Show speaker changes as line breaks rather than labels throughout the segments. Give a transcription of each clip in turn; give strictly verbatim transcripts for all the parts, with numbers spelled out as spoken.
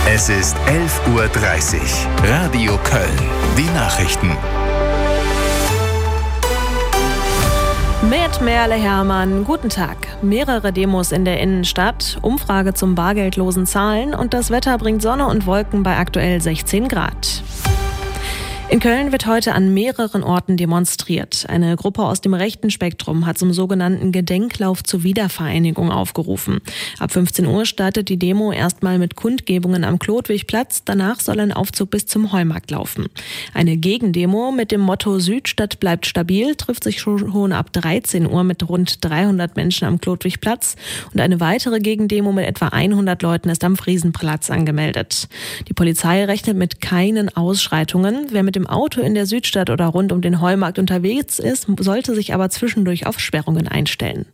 Es ist elf Uhr dreißig. Radio Köln. Die Nachrichten.
Mit Merle Hermann, guten Tag. Mehrere Demos in der Innenstadt, Umfrage zum bargeldlosen Zahlen und das Wetter bringt Sonne und Wolken bei aktuell sechzehn Grad. In Köln wird heute an mehreren Orten demonstriert. Eine Gruppe aus dem rechten Spektrum hat zum sogenannten Gedenklauf zur Wiedervereinigung aufgerufen. Ab fünfzehn Uhr startet die Demo erstmal mit Kundgebungen am Klodwigplatz. Danach soll ein Aufzug bis zum Heumarkt laufen. Eine Gegendemo mit dem Motto Südstadt bleibt stabil trifft sich schon ab dreizehn Uhr mit rund dreihundert Menschen am Klodwigplatz. Und eine weitere Gegendemo mit etwa hundert Leuten ist am Friesenplatz angemeldet. Die Polizei rechnet mit keinen Ausschreitungen. Wer mit dem Auto in der Südstadt oder rund um den Heumarkt unterwegs ist, sollte sich aber zwischendurch auf Sperrungen einstellen.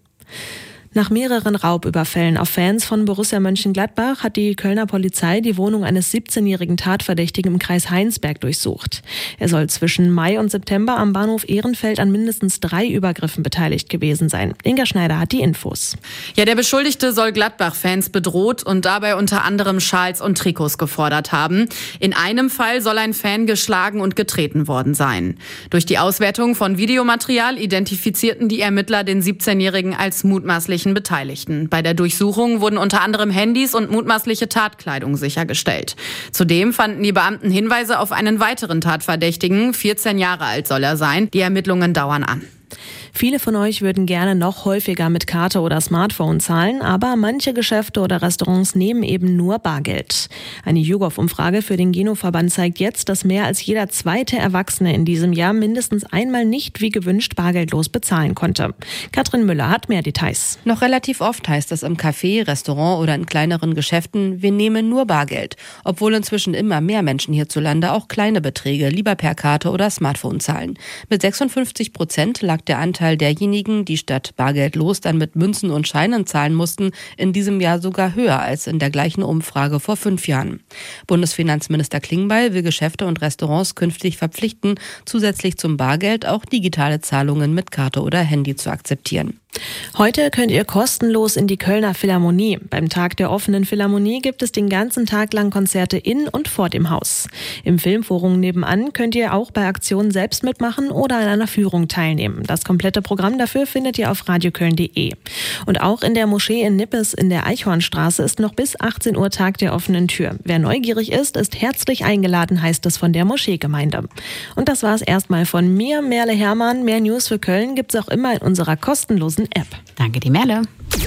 Nach mehreren Raubüberfällen auf Fans von Borussia Mönchengladbach hat die Kölner Polizei die Wohnung eines siebzehnjährigen Tatverdächtigen im Kreis Heinsberg durchsucht. Er soll zwischen Mai und September am Bahnhof Ehrenfeld an mindestens drei Übergriffen beteiligt gewesen sein. Inga Schneider hat die Infos.
Ja, der Beschuldigte soll Gladbach-Fans bedroht und dabei unter anderem Schals und Trikots gefordert haben. In einem Fall soll ein Fan geschlagen und getreten worden sein. Durch die Auswertung von Videomaterial identifizierten die Ermittler den siebzehnjährigen als mutmaßlich Beteiligten. Bei der Durchsuchung wurden unter anderem Handys und mutmaßliche Tatkleidung sichergestellt. Zudem fanden die Beamten Hinweise auf einen weiteren Tatverdächtigen. vierzehn Jahre alt soll er sein. Die Ermittlungen dauern an.
Viele von euch würden gerne noch häufiger mit Karte oder Smartphone zahlen, aber manche Geschäfte oder Restaurants nehmen eben nur Bargeld. Eine YouGov-Umfrage für den Geno-Verband zeigt jetzt, dass mehr als jeder zweite Erwachsene in diesem Jahr mindestens einmal nicht wie gewünscht bargeldlos bezahlen konnte. Katrin Müller hat mehr Details.
Noch relativ oft heißt es im Café, Restaurant oder in kleineren Geschäften, wir nehmen nur Bargeld. Obwohl inzwischen immer mehr Menschen hierzulande auch kleine Beträge lieber per Karte oder Smartphone zahlen. Mit sechsundfünfzig Prozent lag der Anteil derjenigen, die statt bargeldlos dann mit Münzen und Scheinen zahlen mussten, in diesem Jahr sogar höher als in der gleichen Umfrage vor fünf Jahren. Bundesfinanzminister Klingbeil will Geschäfte und Restaurants künftig verpflichten, zusätzlich zum Bargeld auch digitale Zahlungen mit Karte oder Handy zu akzeptieren.
Heute könnt ihr kostenlos in die Kölner Philharmonie. Beim Tag der offenen Philharmonie gibt es den ganzen Tag lang Konzerte in und vor dem Haus. Im Filmforum nebenan könnt ihr auch bei Aktionen selbst mitmachen oder an einer Führung teilnehmen. Das komplette Programm dafür findet ihr auf radioköln punkt de. Und auch in der Moschee in Nippes in der Eichhornstraße ist noch bis achtzehn Uhr Tag der offenen Tür. Wer neugierig ist, ist herzlich eingeladen, heißt es von der Moscheegemeinde. Und das war's erstmal von mir, Merle Hermann. Mehr News für Köln gibt's auch immer in unserer kostenlosen App.
Danke, die Merle.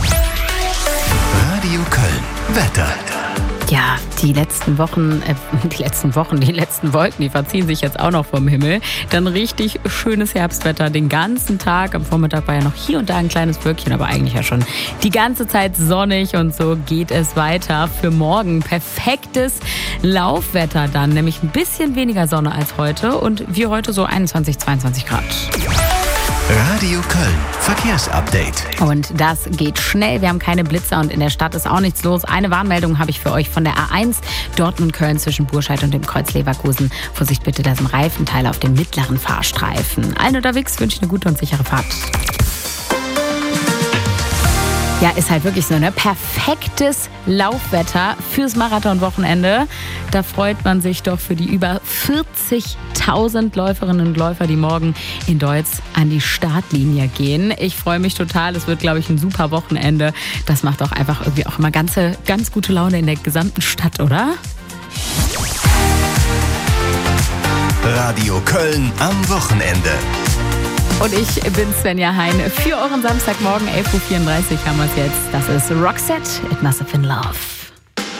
Radio Köln. Wetter.
Ja, die letzten Wochen, äh, die letzten Wochen, die letzten Wolken, die verziehen sich jetzt auch noch vom Himmel. Dann richtig schönes Herbstwetter den ganzen Tag. Am Vormittag war ja noch hier und da ein kleines Wölkchen, aber eigentlich ja schon die ganze Zeit sonnig und so geht es weiter. Für morgen perfektes Laufwetter dann, nämlich ein bisschen weniger Sonne als heute und wie heute so einundzwanzig, zweiundzwanzig Grad.
Radio Köln. Verkehrsupdate.
Und das geht schnell. Wir haben keine Blitzer und in der Stadt ist auch nichts los. Eine Warnmeldung habe ich für euch von der A eins Dortmund-Köln zwischen Burscheid und dem Kreuz Leverkusen. Vorsicht bitte, da sind Reifenteile auf dem mittleren Fahrstreifen. Allen unterwegs wünsche ich eine gute und sichere Fahrt. Ja, ist halt wirklich so, ne? Perfektes Laufwetter fürs Marathonwochenende. Da freut man sich doch für die über vierzigtausend Läuferinnen und Läufer, die morgen in Deutz an die Startlinie gehen. Ich freue mich total. Es wird, glaube ich, ein super Wochenende. Das macht auch einfach irgendwie auch immer ganze, ganz gute Laune in der gesamten Stadt, oder?
Radio Köln am Wochenende.
Und ich bin Svenja Hein. Für euren Samstagmorgen elf Uhr vierunddreißig haben wir es jetzt. Das ist Roxette, It Must Have Been Love.